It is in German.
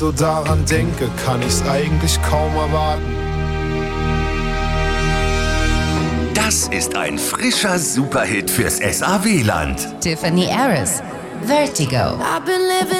So daran denke, kann ich's eigentlich kaum erwarten. Das ist ein frischer Superhit fürs SAW-Land. Tiffany Harris, Vertigo. I've been living